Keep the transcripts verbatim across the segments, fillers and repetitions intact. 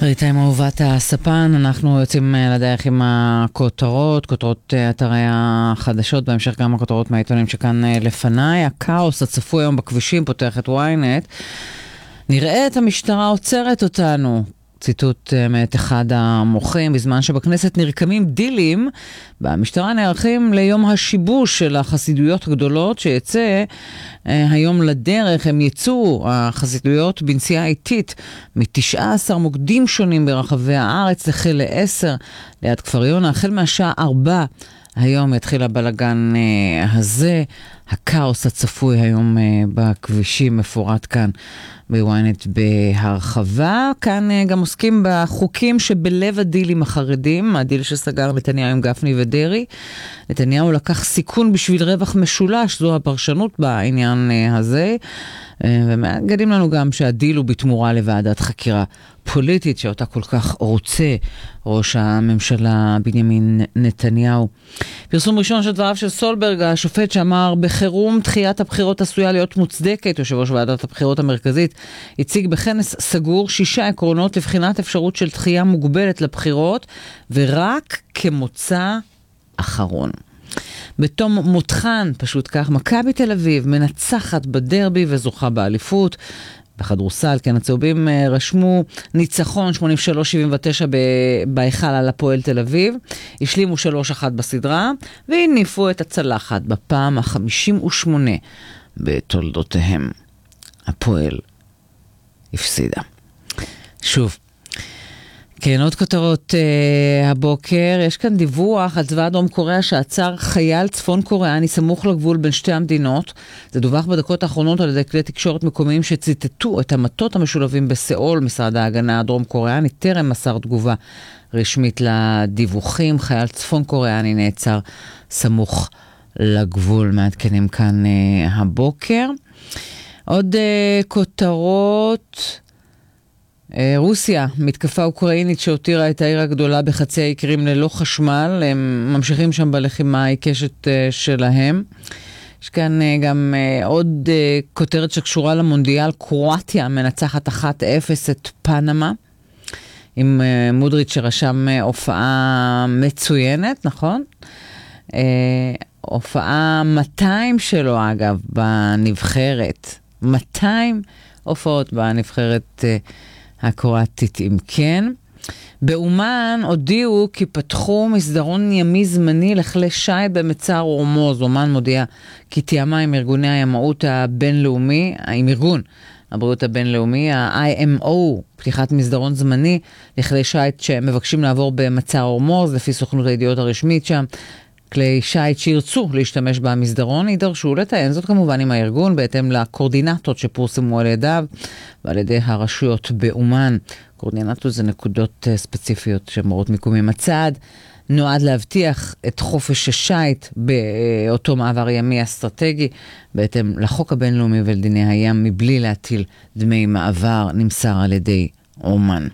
ריטה עם אהובת הספן, אנחנו יוצאים לדרך עם הכותרות, כותרות אתרי החדשות, בהמשך גם הכותרות מהעיתונים שכאן לפניי. הכאוס הצפוי היום בכבישים פותח את וויינט. נראה את המשטרה עוצרת אותנו. ציטוט מאת אחד המוחים, בזמן שבכנסת נרקמים דילים, במשטרה נערכים ליום השיבוש של החסידויות הגדולות שיצא היום לדרך. הם יצאו החסידויות בנסיעה איטית מ-תשעה עשר מוקדים שונים ברחבי הארץ, החל ל-עשר ליד כפר יונה, החל מהשעה ארבע. היום יתחיל הבלגן uh, הזה, הכאוס הצפוי היום uh, בכבישים מפורט כאן בוויינט בהרחבה. כאן uh, גם עוסקים בחוקים שבלב הדיל עם החרדים, הדיל שסגר נתניהו עם גפני ודרי. נתניהו לקח סיכון בשביל רווח משולש, זו הפרשנות בעניין uh, הזה. Uh, ומגדים לנו גם שהדיל הוא בתמורה לוועדת חקירה פוליטית שאותה כל כך רוצה ראש הממשלה בנימין נתניהו. פרסום ראשון של דבריו של סולברג, השופט שאמר בחירום דחיית הבחירות עשויה להיות מוצדקת. יושב ראש ועדת הבחירות המרכזית הציג בכנס סגור שישה עקרונות לבחינת אפשרות של דחייה מוגבלת לבחירות, ורק כמוצא אחרון. בתום מותחן, פשוט כך, מכבי תל אביב מנצחת בדרבי וזוכה באליפות. בכדורסל, כן, הצהובים רשמו ניצחון שמונים ושלוש שבעים ותשע בהיכל על הפועל תל אביב, השלימו שלוש אחת בסדרה, והניפו את הצלחת בפעם ה-חמישים ושמונה בתולדותיהם. הפועל הפסידה. שוב. כן, עוד כותרות uh, הבוקר. יש כאן דיווח על צבא דרום קוריאה שעצר חייל צפון קוריאני סמוך לגבול בין שתי המדינות. זה דווח בדקות האחרונות על ידי כלי תקשורת מקומיים שציטטו את המטות המשולבים בסאול. משרד ההגנה הדרום קוריאני טרם מסר תגובה רשמית לדיווחים. חייל צפון קוריאני נעצר סמוך לגבול, מעדכנים כאן uh, הבוקר. עוד uh, כותרות... רוסיה, מתקפה אוקראינית שהותירה את העיר הגדולה בחצי האי קרים ללא חשמל. הם ממשיכים שם בלחימה העיקשת שלהם. יש כאן גם עוד כותרת שקשורה למונדיאל. קרואטיה מנצחת אחת אפס את פנמה, עם מודריץ' שרשם הופעה מצוינת, נכון? הופעה מאתיים שלו אגב בנבחרת. מאתיים הופעות בנבחרת הקרואטית אם כן. באומן הודיעו כי פתחו מסדרון ימי זמני לכלי שייט במצר הורמוז. אומן מודיע כי תיאמה עם ארגוני הימאות הבינלאומי, עם ארגון הבריאות הבינלאומי, ה-איי אם או, פתיחת מסדרון זמני לכלי שייט שמבקשים לעבור במצר הורמוז. לפי סוכנות הידיעות הרשמית שם, כלי שייט שירצו להשתמש במסדרון יידרשו לתאם זאת כמובן עם הארגון בהתאם לקורדינטות שפורסמו על ידיו ועל ידי הרשויות באומן. קורדינטות זה נקודות ספציפיות שמורות מיקומים. הצעד נועד להבטיח את חופש השייט באותו מעבר ימי אסטרטגי בהתאם לחוק הבינלאומי ולדיני הים מבלי להטיל דמי מעבר, נמסר על ידי אומן.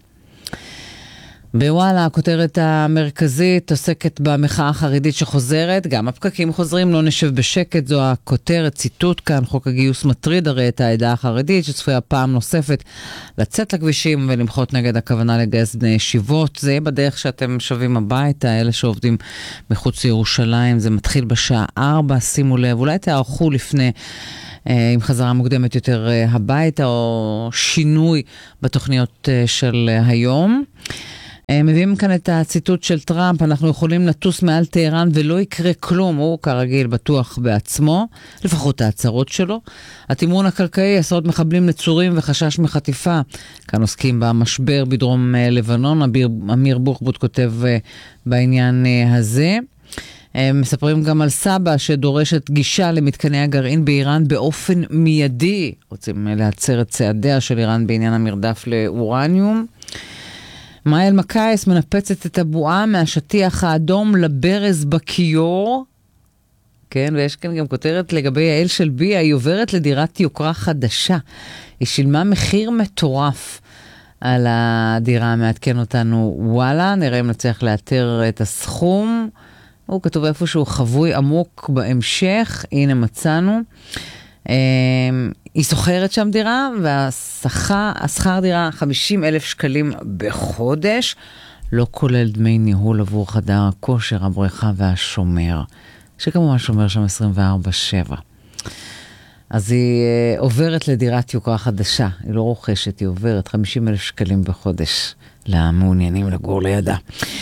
בוואלה, הכותרת המרכזית עוסקת במחאה החרדית שחוזרת, גם הפקקים חוזרים, לא נשב בשקט, זו הכותרת, ציטוט כאן, חוק הגיוס מטריד הרי את העדה החרדית, שצפויה פעם נוספת לצאת לכבישים ולמחות נגד הכוונה לגייס בני ישיבות. זה יהיה בדרך שאתם שווים הביתה, אלה שעובדים מחוץ לירושלים, זה מתחיל בשעה ארבע, שימו לב, אולי תערכו לפני עם חזרה מוקדמת יותר הביתה, או שינוי בתוכניות של היום. מביאים כאן את הציטוט של טראמפ, אנחנו יכולים לטוס מעל טהרן ולא יקרה כלום, הוא כרגיל בטוח בעצמו, לפחות ההצהרות שלו. התמרון הקרקעי, עשרות מחבלים נצורים וחשש מחטיפה, כאן עוסקים במשבר בדרום לבנון, אמיר בוחבוט כותב בעניין הזה. מספרים גם על סבא שדורשת גישה למתקני הגרעין באיראן באופן מיידי, רוצים לעצר את צעדיה של איראן בעניין המרדף לאורניום. מאייל מקייס מנפצת את הבועה מהשטיח האדום לברז בכיור. כן, ויש כאן גם כותרת לגבי יעל של בי, היא עוברת לדירת יוקרה חדשה. היא שילמה מחיר מטורף על הדירה, מעדכן אותנו וואלה, נראה אם נצליח לאתר את הסכום. הוא כתוב איפשהו חבוי עמוק בהמשך, הנה מצאנו. היא סוחרת שם דירה, והשכר דירה חמישים אלף שקלים בחודש, לא כולל דמי ניהול עבור חדר הכושר, הבריכה והשומר, שכמובן שומר שם עשרים וארבע שבע. אז היא עוברת לדירת יוקרה חדשה, היא לא רוכשת, היא עוברת חמישים אלף שקלים בחודש למעוניינים לגור לידה.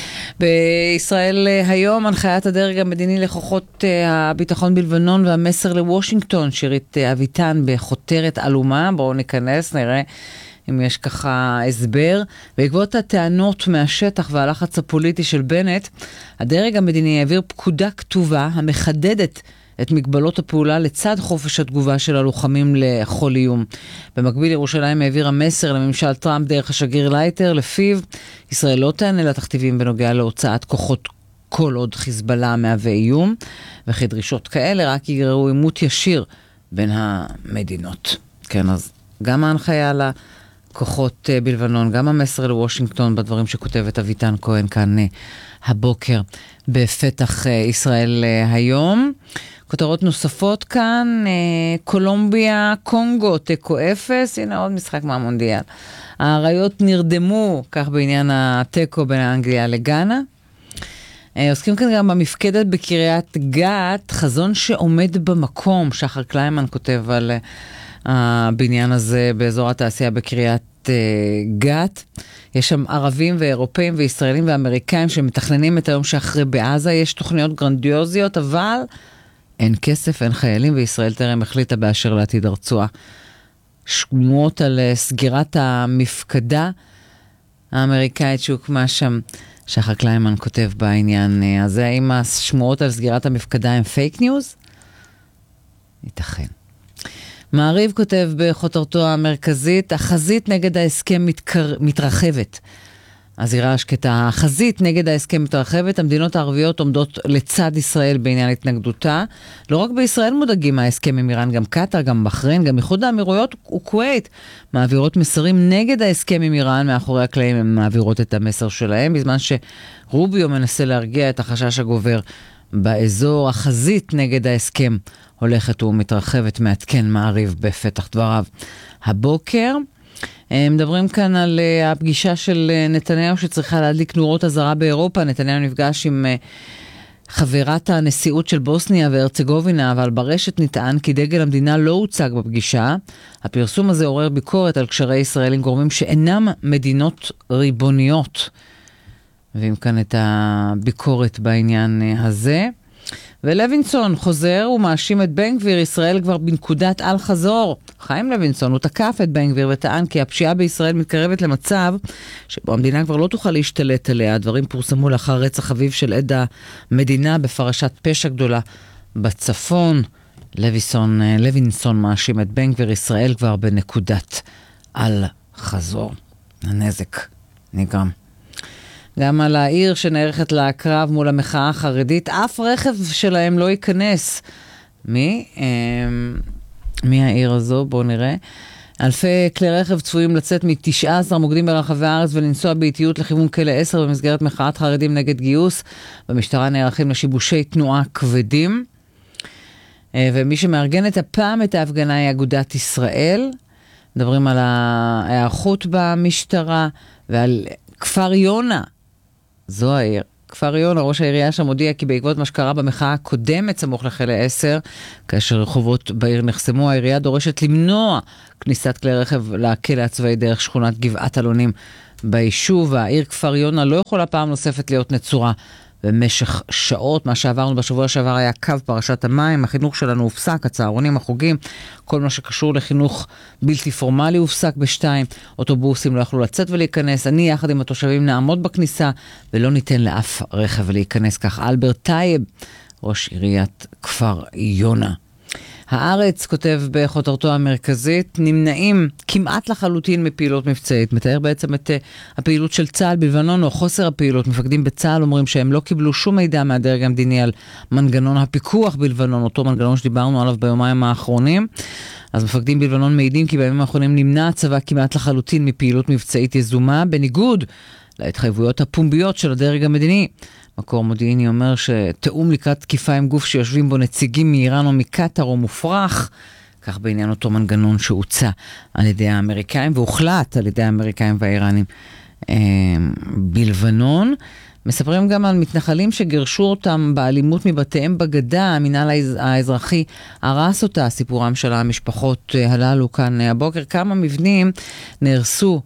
בישראל היום הנחיית הדרג המדיני לכוחות הביטחון בלבנון והמסר לוושינגטון, שירית אביטן בחותרת אלומה, בואו ניכנס, נראה אם יש ככה הסבר. בעקבות הטענות מהשטח והלחץ הפוליטי של בנט, הדרג המדיני העביר פקודה כתובה המחדדת את מגבלות הפעולה לצד חופש התגובה של הלוחמים לכל איום. במקביל ירושלים העבירה מסר לממשל טראמפ דרך השגריר לייטר, לפיו ישראל לא תענה לתכתיבים בנוגע להוצאת כוחות כל עוד חיזבאללה מהווה איום, וכי דרישות כאלה רק יגררו עימות ישיר בין המדינות. כן, אז גם ההנחיה לכוחות בלבנון, גם המסר לוושינגטון בדברים שכותבת אביטן כהן כאן הבוקר בפתח ישראל היום. כותרות נוספות כאן, קולומביה, קונגו, תיקו אפס, הנה עוד משחק מהמונדיאל. האריות נרדמו, כך בעניין התיקו בין אנגליה לגאנה. עוסקים כאן גם במפקדת בקריית גת, חזון שעומד במקום, שחר קליימן כותב על הבניין הזה באזור התעשייה בקריית גת. יש שם ערבים ואירופאים וישראלים ואמריקאים שמתכננים את היום שאחרי בעזה, יש תוכניות גרנדיוזיות, אבל אין כסף, אין חיילים, וישראל טרם החליטה באשר לעתיד הרצועה. שמועות על סגירת המפקדה האמריקאית שהוקמה שם, שחר קליימן כותב בעניין הזה, האם השמועות על סגירת המפקדה הם פייק ניוז? ייתכן. מעריב כותב בכותרתו המרכזית, החזית נגד ההסכם מתקר... מתרחבת. הזירה השקטה, החזית נגד ההסכם מתרחבת, המדינות הערביות עומדות לצד ישראל בעניין התנגדותה. לא רק בישראל מודאגים מההסכם עם איראן, גם קטר, גם בחריין, גם איחוד האמירויות וכווית מעבירות מסרים נגד ההסכם עם איראן, מאחורי הקלעים הן מעבירות את המסר שלהם, בזמן שרוביו מנסה להרגיע את החשש הגובר באזור. החזית נגד ההסכם הולכת ומתרחבת, מעדכן מעריב בפתח דבריו הבוקר. מדברים כאן על הפגישה של נתניהו שצריכה להדליק נורות אזהרה באירופה. נתניהו נפגש עם חברת הנשיאות של בוסניה והרצגובינה, אבל ברשת נטען כי דגל המדינה לא הוצג בפגישה. הפרסום הזה עורר ביקורת על קשרי ישראל עם גורמים שאינם מדינות ריבוניות. מביאים כאן את הביקורת בעניין הזה. ולוינסון חוזר ומאשים את בן גביר, ישראל כבר בנקודת אל חזור. חיים לוינסון הוא תקף את בן גביר וטען כי הפשיעה בישראל מתקרבת למצב שבו המדינה כבר לא תוכל להשתלט עליה. הדברים פורסמו לאחר רצח אביו של עד המדינה בפרשת פשע גדולה בצפון. לוינסון, לוינסון מאשים את בן גביר, ישראל כבר בנקודת אל חזור. הנזק נגרם. גם על העיר שנערכת לקרב מול המחאה החרדית, אף רכב שלהם לא ייכנס. מי? מי העיר הזו? בואו נראה. אלפי כלי רכב צפויים לצאת מ-תשעה עשר מוקדים ברחבי הארץ ולנסוע באיטיות לכיוון כלא עשר במסגרת מחאת חרדים נגד גיוס. במשטרה נערכים לשיבושי תנועה כבדים. ומי שמארגן את הפעם את ההפגנה היא אגודת ישראל. מדברים על ההיערכות במשטרה ועל כפר יונה. זו העיר. כפר יונה, ראש העירייה שם הודיע כי בעקבות מה שקרה במחאה הקודמת סמוך לכלא עשר, כאשר רחובות בעיר נחסמו, העירייה דורשת למנוע כניסת כלי רכב לכלא הצבאי דרך שכונת גבעת אלונים ביישוב. העיר כפר יונה לא יכולה פעם נוספת להיות נצורה במשך שעות. מה שעברנו בשבוע שעבר היה קו פרשת המים, החינוך שלנו הופסק, הצהרונים, החוגים, כל מה שקשור לחינוך בלתי פורמלי הופסק בשתיים, אוטובוסים לא יכלו לצאת ולהיכנס, אני יחד עם התושבים נעמוד בכניסה ולא ניתן לאף רכב להיכנס. כך אלברט טייב, ראש עיריית כפר יונה. הארץ כותב בכותרתו המרכזית, נמנעים כמעט לחלוטין מפעילות מבצעית. מתאר בעצם את uh, הפעילות של צה"ל בלבנון או חוסר הפעילות. מפקדים בצה"ל אומרים שהם לא קיבלו שום מידע מהדרג המדיני על מנגנון הפיקוח בלבנון, אותו מנגנון שדיברנו עליו ביומיים האחרונים. אז מפקדים בלבנון מעידים כי בימים האחרונים נמנע הצבא כמעט לחלוטין מפעילות מבצעית יזומה, בניגוד להתחייבויות הפומביות של הדרג המדיני. מקור מודיעיני אומר שתאום לקראת תקיפה עם גוף שיושבים בו נציגים מאיראן או מקטר או מופרח. כך בעניין אותו מנגנון שהוצע על ידי האמריקאים, והוחלט על ידי האמריקאים והאיראנים אה, בלבנון. מספרים גם על מתנחלים שגרשו אותם באלימות מבתיהם בגדה, המינהל האזרחי הרס אותה, סיפורם של המשפחות הללו כאן הבוקר. כמה מבנים נהרסו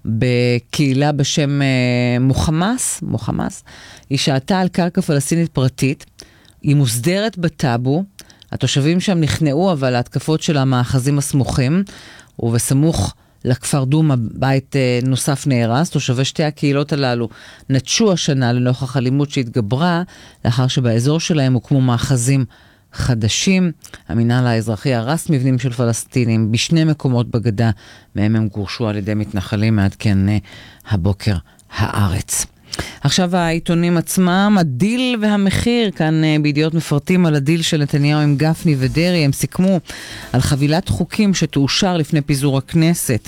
בקהילה בשם מוחמאס, מוחמאס, היא שעתה על קרקע פלסטינית פרטית, היא מוסדרת בטאבו, התושבים שם נכנעו אבל ההתקפות של המאחזים הסמוכים, ובסמוך לכפר דומה בית נוסף נהרס. תושבי שתי הקהילות הללו נטשו השנה לנוכח אלימות שהתגברה, לאחר שבאזור שלהם הוקמו מאחזים חדשים. המינהל האזרחי הרס מבנים של פלסטינים בשני מקומות בגדה, מהם הם גורשו על ידי מתנחלים, מעדכן הבוקר הארץ. עכשיו העיתונים עצמם, הדיל והמחיר, כאן בידיעות מפרטים על הדיל של נתניהו עם גפני ודרי. הם סיכמו על חבילת חוקים שתאושר לפני פיזור הכנסת.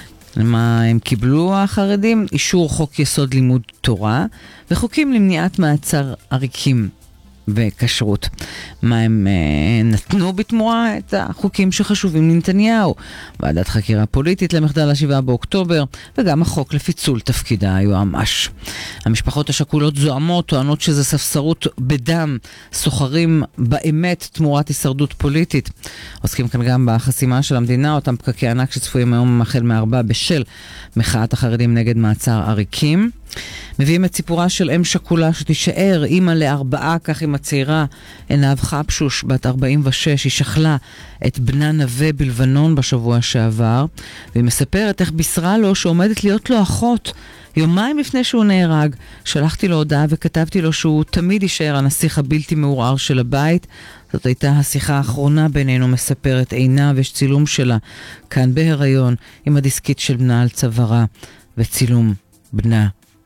מה הם קיבלו החרדים? אישור חוק יסוד לימוד תורה וחוקים למניעת מעצר עריקים וכשרות. מה הם אה, נתנו בתמורה? את החוקים שחשובים לנתניהו, ועדת חקירה פוליטית למחדל השבעה באוקטובר, וגם החוק לפיצול תפקידה היועמ"ש. המשפחות השכולות זועמות, טוענות שזה ספסרות בדם, סוחרים באמת תמורת הישרדות פוליטית. עוסקים כאן גם בחסימה של המדינה, אותם פקקי ענק שצפויים היום החל מארבע בשל מחאת החרדים נגד מעצר עריקים. מביאים את סיפורה של אם שכולה שתישאר אימא לארבעה, כך עם הצעירה עינב חפשוש בת ארבעים ושש. היא שכלה את בנה נווה בלבנון בשבוע שעבר, והיא מספרת איך בישרה לו שעומדת להיות לו אחות. יומיים לפני שהוא נהרג שלחתי לו הודעה וכתבתי לו שהוא תמיד יישאר הנסיך הבלתי מעורער של הבית. זאת הייתה השיחה האחרונה בינינו, מספרת עינב, ויש צילום שלה כאן בהיריון עם הדיסקית של בנה על צווארה וצילום בנה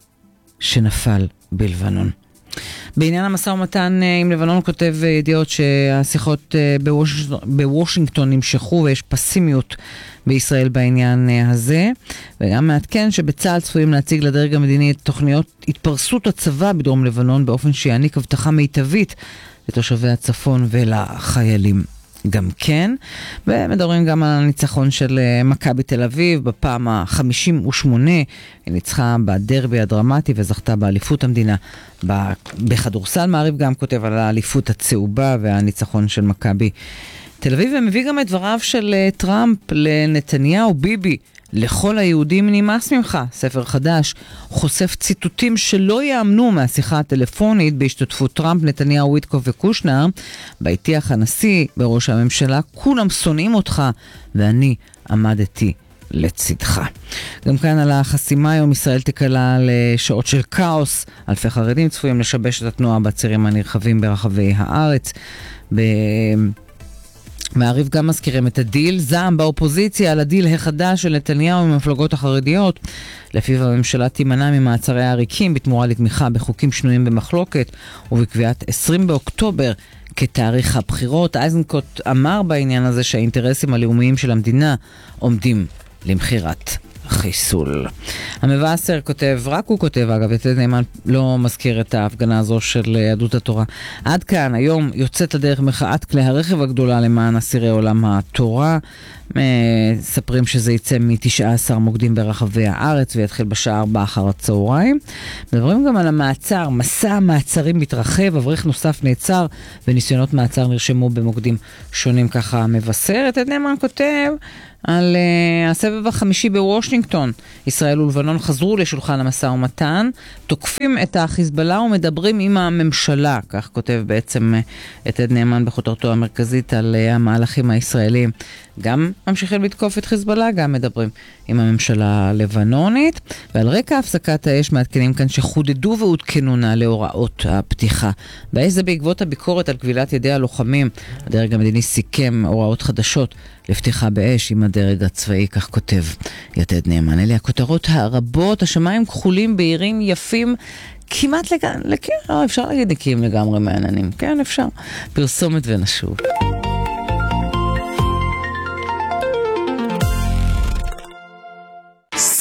שנפל בלבנון. בעניין המשא ומתן עם לבנון כותב ידיעות שהשיחות בווש... בוושינגטון נמשכו ויש פסימיות בישראל בעניין הזה, וגם מעדכן שבצה"ל צפויים להציג לדרג המדיני את תוכניות התפרסות הצבא בדרום לבנון באופן שיעניק הבטחה מיטבית לתושבי הצפון ולחיילים גם כן. ומדברים גם על הניצחון של מכבי תל אביב בפעם ה-חמישים ושמונה. היא ניצחה בדרבי הדרמטי וזכתה באליפות המדינה בכדורסל. מעריב גם כותב על האליפות הצהובה והניצחון של מכבי תל אביב, ומביא גם את דבריו של טראמפ לנתניהו. ביבי, לכל היהודים נמאס ממך. ספר חדש חושף ציטוטים שלא יאמנו מהשיחה הטלפונית בהשתתפות טראמפ, נתניהו, וויטקוף וקושנר. בהטיח הנשיא בראש הממשלה, כולם שונאים אותך ואני עמדתי לצדך. גם כאן על החסימה היום, ישראל תקלה לשעות של כאוס, אלפי חרדים צפויים לשבש את התנועה בצירים הנרחבים ברחבי הארץ. ב... מעריב גם מזכירים את הדיל, זעם באופוזיציה על הדיל החדש של נתניהו עם המפלגות החרדיות, לפיו הממשלה תימנע ממעצרי העריקים בתמורה לתמיכה בחוקים שנויים במחלוקת, ובקביעת עשרים באוקטובר כתאריך הבחירות. איזנקוט אמר בעניין הזה שהאינטרסים הלאומיים של המדינה עומדים למחירת חיסול. המבשר כותב, רק הוא כותב, אגב, יתד נאמן לא מזכיר את ההפגנה הזו של יהדות התורה. עד כאן, היום יוצאת לדרך מחאת כלי הרכב הגדולה למען אסירי עולם התורה. מספרים שזה יצא מ-תשעה עשר מוקדים ברחבי הארץ ויתחיל בשעה ארבע אחר הצהריים. מדברים גם על המעצר, מסע המעצרים מתרחב, אברך נוסף נעצר וניסיונות מעצר נרשמו במוקדים שונים, ככה מבשרת. יתד נאמן כותב על uh, הסבב החמישי בוושינגטון. ישראל ולבנון חזרו לשולחן המשא ומתן, תוקפים את החיזבאללה ומדברים עם הממשלה. כך כותב בעצם uh, יתד נאמן בכותרתו המרכזית על uh, המהלכים הישראלים. גם ממשיכים לתקוף את חיזבאללה, גם מדברים עם הממשלה הלבנונית. ועל רקע הפסקת האש מעדכנים כאן שחודדו ועודכנו נהלי הוראות הפתיחה. באיזה בעקבות הביקורת על כבילת ידי הלוחמים, הדרג המדיני סיכם הוראות חדשות לפתיחה באש עם הדרג הצבאי, כך כותב יתד נאמן. אלה הכותרות הרבות, השמיים כחולים, בהירים, יפים, כמעט לגמרי, לא, אפשר להגיד נקיים לגמרי מעננים. כן, אפשר. פרסומת ונשוב.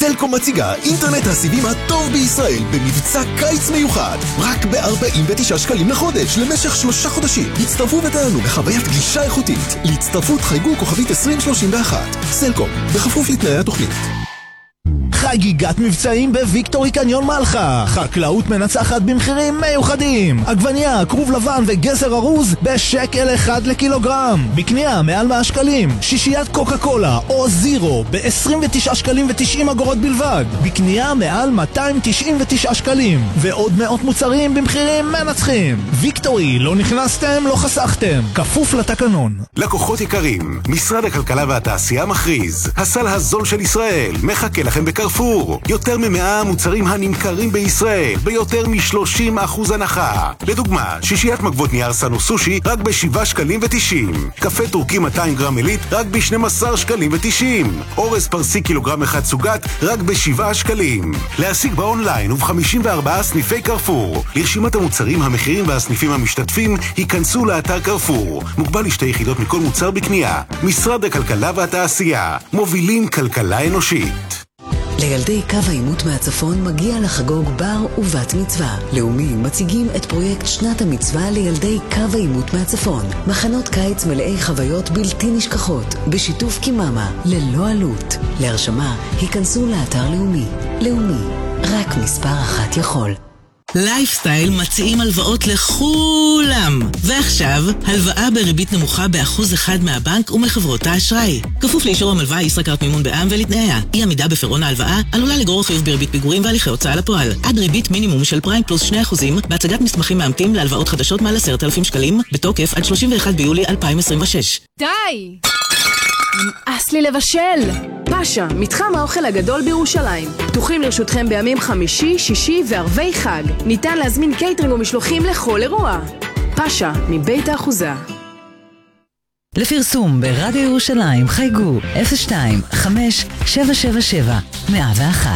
סלקום מציגה אינטרנט הסיבים הטוב בישראל במבצע קיץ מיוחד, רק ב-ארבעים ותשעה שקלים לחודש למשך שלושה חודשים. הצטרפו ותענו בחוויית גלישה איכותית. להצטרפות חייגו כוכבית עשרים שלושים ואחת. סלקום, בכפוף לתנאי התוכנית. חגיגת מבצעים בוויקטורי קניון מלחה. חקלאות מנצחת במחירים מיוחדים. עגבניה, כרוב לבן וגזר ארוז בשקל אחד לקילוגרם. בקנייה מעל מאה שקלים. שישיית קוקה קולה או זירו ב-עשרים ותשעה שקלים ו-תשעים אגורות בלבד. בקנייה מעל מאתיים תשעים ותשעה שקלים. ועוד מאות מוצרים במחירים מנצחים. ויקטורי, לא נכנסתם, לא חסכתם. כפוף לתקנון. לקוחות יקרים, משרד הכלכלה והתעשייה מכריז, הסל הזול של ישראל מחכה לכם בקרפור. יותר ממאה מוצרים הנמכרים בישראל ביותר מ-שלושים אחוז הנחה. לדוגמה, שישיית מגבות נייר סנו סושי רק ב-שבעה שקלים ותשעים. קפה טורקי מאתיים גרם עילית רק ב-שנים עשר שקלים ותשעים. אורז פרסי קילוגרם אחד סוגת רק ב-שבעה שקלים. להשיג באונליין וב-חמישים וארבעה סניפי קרפור. לרשימת המוצרים, המחירים והסניפים המשתתפים היכנסו לאתר קרפור. מוגבל לשתי יחידות מכל מוצר בקנייה. משרד הכלכלה והתעשייה, מובילים כלכלה אנושית. לילדי קו העימות מהצפון מגיע לחגוג בר ובת מצווה. לאומי מציגים את פרויקט שנת המצווה לילדי קו העימות מהצפון. מחנות קיץ מלאי חוויות בלתי נשכחות, בשיתוף קיממה, ללא עלות. להרשמה, היכנסו לאתר לאומי. לאומי, רק מספר אחת יכול. לייפסטייל מציעים הלוואות לכולם. ועכשיו, הלוואה בריבית נמוכה באחוז אחד מהבנק ומחברות האשראי. כפוף לאישור המלווה ישראכרט מימון בע"מ ולתנאיה. אי עמידה בפירעון ההלוואה עלולה לגרור חיוב בריבית פיגורים והליכי הוצאה לפועל. עד ריבית מינימום של פריים פלוס שני אחוזים בהצגת מסמכים מאמתים להלוואות חדשות מעל עשרת אלפים שקלים, בתוקף עד שלושים ואחד ביולי אלפיים עשרים ושש. די! נמאס לי לבשל! פאשה, מתחם האוכל הגדול בירושלים. פתוחים לרשותכם בימים חמישי, שישי וערבי חג. ניתן להזמין קייטרינג ומשלוחים לכל אירוע. פאשה, מבית האחוזה. לפרסום ברדיו ירושלים חייגו אפס שתיים חמש שבע שבע שבע מאה ואחת.